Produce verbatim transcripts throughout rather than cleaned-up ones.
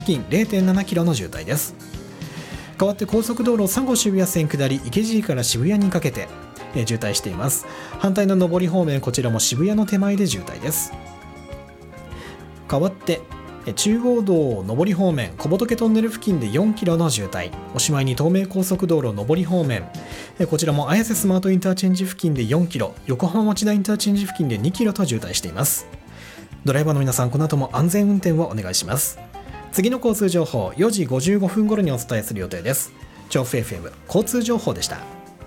付近 れいてんななキロの渋滞です。代わって高速道路さん号渋谷線下り池尻から渋谷にかけて、えー、渋滞しています。反対の上り方面、こちらも渋谷の手前で渋滞です。代わって中央道上り方面小仏トンネル付近でよんキロの渋滞。おしまいに東名高速道路上り方面、こちらも綾瀬スマートインターチェンジ付近でよんキロ、横浜町田インターチェンジ付近でにキロと渋滞しています。ドライバーの皆さん、この後も安全運転をお願いします。次の交通情報よじごじゅうごふん頃にお伝えする予定です。調布 エフエム 交通情報でした。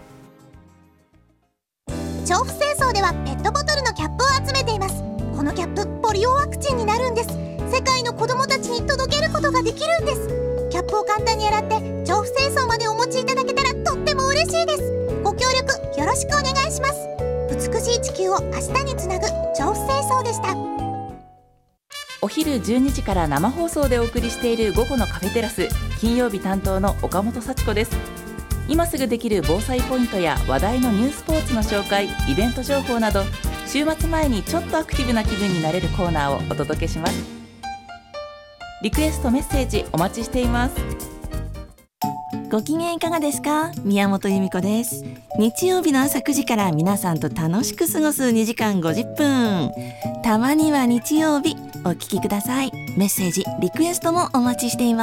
調布清掃ではペットボトルのキャップを集めています。このキャップポリオワクチンになるんです。世界の子どもたちに届けることができるんです。キャップを簡単に洗って調布清掃までお持ちいただけたらとっても嬉しいです。ご協力よろしくお願いします。美しい地球を明日につなぐ調布清掃でした。 お昼じゅうにじから生放送でお送りしている午後のカフェテラス、金曜日担当の岡本幸子です。今すぐできる防災ポイントや話題のニュースポーツの紹介、イベント情報など、週末前にちょっとアクティブな気分になれるコーナーをお届けします。リクエストメッセージお待ちしています。 ご機嫌いかがですか？宮本由美子です。日曜日の朝くじから皆さんと楽しく過ごすにじかんごじゅっぷん。たまには日曜日お聞きください。メッセージリクエストもお待ちしています。